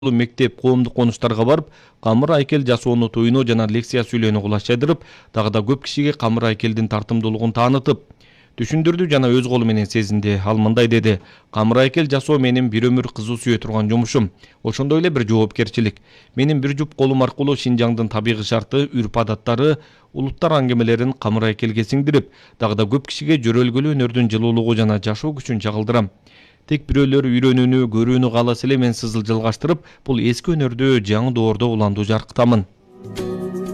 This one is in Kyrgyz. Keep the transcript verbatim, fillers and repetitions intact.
мектеп коомдук конуштарга барып, камыр айкел жасоону туйну жана лекция сүйлөөнү кулаш жайдырып, дагы да көп кишиге камыр айкелдин тартымдуулугун таанытып, түшүндүрдү жана өз колу менен сезинди. Ал мындай деди: камыр айкел жасоо менин бир өмүр кызуу сүйө турган жумушум. Ошондой эле бир жоопкерчилик. Менин бир жуп колум аркылуу Шинжаңдын табигый шарты, үрп-адаттары, улуттар аңгемелерин камыр айкелге сиңдирип, дагы да көп кишиге жөрөлгөлүү өнөрдүн жылуулугу жана жашоо күчүн чагылдырам. Тек бирөөлөр үйрөнүүнү, көрүүнү кааласа эле мен сызыл жалгаштырып, бул эски өнөрдү жаңы доордо уландуу жаркытамын.